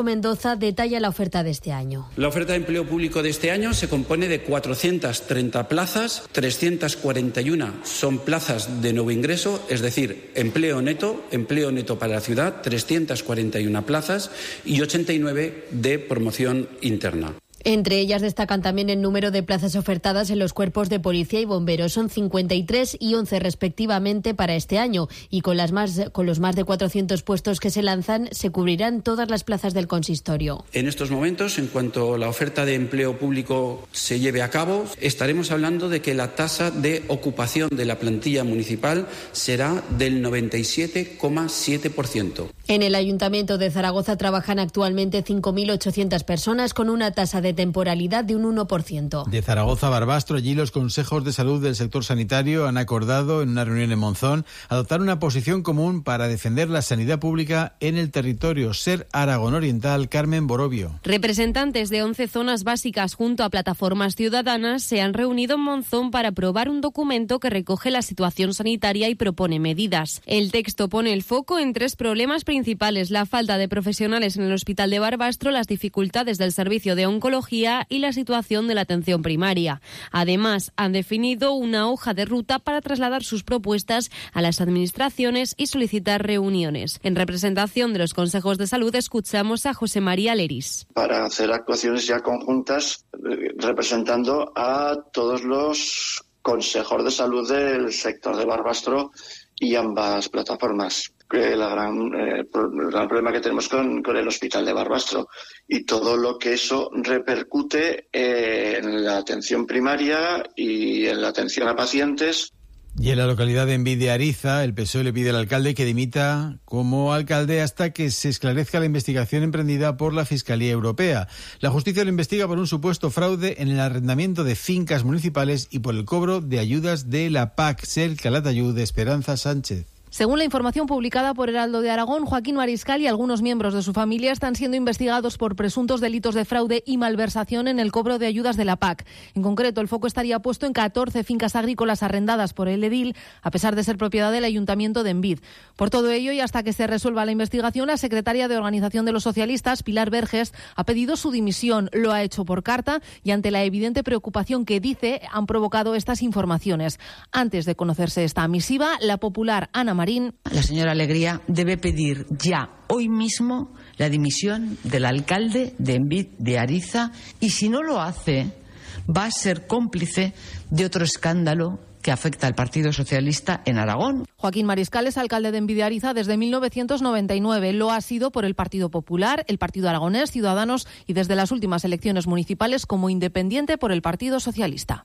Mendoza detalla la oferta de este año. La oferta de empleo público de este año se compone de 430 plazas, 341 son plazas de nuevo ingreso, es decir, empleo neto para la ciudad, 341 plazas y 89 de promoción interna. Entre ellas destacan también el número de plazas ofertadas en los cuerpos de policía y bomberos. Son 53 y 11 respectivamente para este año. Y con los más de 400 puestos que se lanzan, se cubrirán todas las plazas del consistorio. En estos momentos, en cuanto la oferta de empleo público se lleve a cabo, estaremos hablando de que la tasa de ocupación de la plantilla municipal será del 97,7%. En el Ayuntamiento de Zaragoza trabajan actualmente 5.800 personas con una tasa de temporalidad de un 1%. De Zaragoza a Barbastro, allí los consejos de salud del sector sanitario han acordado en una reunión en Monzón adoptar una posición común para defender la sanidad pública en el territorio. Ser Aragón Oriental, Carmen Borovio. Representantes de 11 zonas básicas junto a plataformas ciudadanas se han reunido en Monzón para aprobar un documento que recoge la situación sanitaria y propone medidas. El texto pone el foco en 3 problemas principales: la falta de profesionales en el Hospital de Barbastro, las dificultades del servicio de oncología y la situación de la atención primaria. Además, han definido una hoja de ruta para trasladar sus propuestas a las administraciones y solicitar reuniones. En representación de los consejos de salud, escuchamos a José María Leris. Para hacer actuaciones ya conjuntas representando a todos los consejos de salud del sector de Barbastro y ambas plataformas. El gran problema que tenemos con el Hospital de Barbastro y todo lo que eso repercute en la atención primaria y en la atención a pacientes. Y en la localidad de Envid de Ariza, el PSOE le pide al alcalde que dimita como alcalde hasta que se esclarezca la investigación emprendida por la Fiscalía Europea. La justicia lo investiga por un supuesto fraude en el arrendamiento de fincas municipales y por el cobro de ayudas de la PAC. Ser Calatayud de Esperanza Sánchez. Según la información publicada por Heraldo de Aragón, Joaquín Mariscal y algunos miembros de su familia están siendo investigados por presuntos delitos de fraude y malversación en el cobro de ayudas de la PAC. En concreto, el foco estaría puesto en 14 fincas agrícolas arrendadas por el edil, a pesar de ser propiedad del Ayuntamiento de Envid. Por todo ello, y hasta que se resuelva la investigación, la secretaria de Organización de los Socialistas, Pilar Verges, ha pedido su dimisión. Lo ha hecho por carta y ante la evidente preocupación que dice han provocado estas informaciones. Antes de conocerse esta misiva, la popular Ana Marín. La señora Alegría debe pedir ya, hoy mismo, la dimisión del alcalde de Envid de Ariza y si no lo hace, va a ser cómplice de otro escándalo que afecta al Partido Socialista en Aragón. Joaquín Mariscal es alcalde de Envid de Ariza desde 1999. Lo ha sido por el Partido Popular, el Partido Aragonés, Ciudadanos y desde las últimas elecciones municipales como independiente por el Partido Socialista.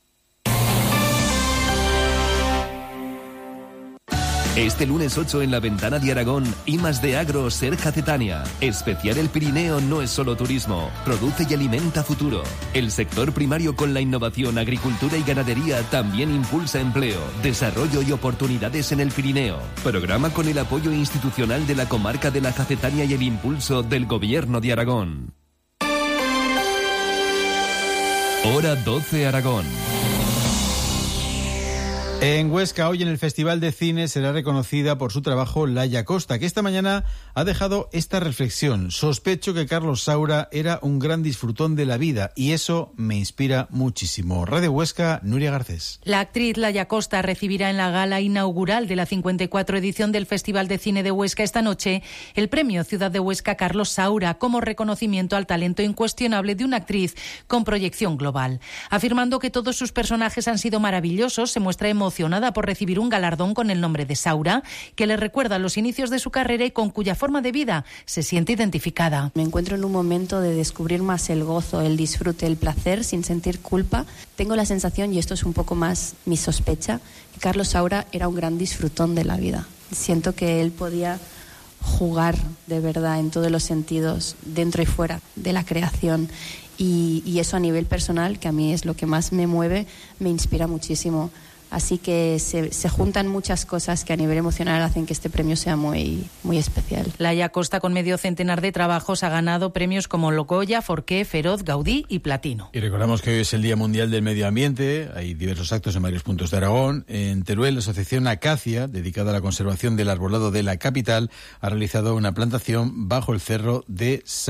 Este lunes 8 en la Ventana de Aragón, I+D Agro Serja Cetania. Especial El Pirineo no es solo turismo, produce y alimenta futuro. El sector primario con la innovación, agricultura y ganadería también impulsa empleo, desarrollo y oportunidades en el Pirineo. Programa con el apoyo institucional de la comarca de la Jacetania y el impulso del Gobierno de Aragón. Hora 12 Aragón. En Huesca, hoy en el Festival de Cine será reconocida por su trabajo Laia Costa, que esta mañana ha dejado esta reflexión. Sospecho que Carlos Saura era un gran disfrutón de la vida y eso me inspira muchísimo. Radio Huesca, Nuria Garcés. La actriz Laia Costa recibirá en la gala inaugural de la 54 edición del Festival de Cine de Huesca esta noche el premio Ciudad de Huesca Carlos Saura como reconocimiento al talento incuestionable de una actriz con proyección global. Afirmando que todos sus personajes han sido maravillosos, se muestra emocionada por recibir un galardón con el nombre de Saura, que le recuerda los inicios de su carrera y con cuya forma de vida se siente identificada. Me encuentro en un momento de descubrir más el gozo, el disfrute, el placer, sin sentir culpa. Tengo la sensación, y esto es un poco más mi sospecha, que Carlos Saura era un gran disfrutón de la vida. Siento que él podía jugar de verdad en todos los sentidos, dentro y fuera de la creación. Y eso a nivel personal, que a mí es lo que más me mueve, me inspira muchísimo. Así que se juntan muchas cosas que a nivel emocional hacen que este premio sea muy, muy especial. Laia Costa, con medio centenar de trabajos, ha ganado premios como Logoya, Forqué, Feroz, Gaudí y Platino. Y recordamos que hoy es el Día Mundial del Medio Ambiente. Hay diversos actos en varios puntos de Aragón. En Teruel, la asociación Acacia, dedicada a la conservación del arbolado de la capital, ha realizado una plantación bajo el cerro de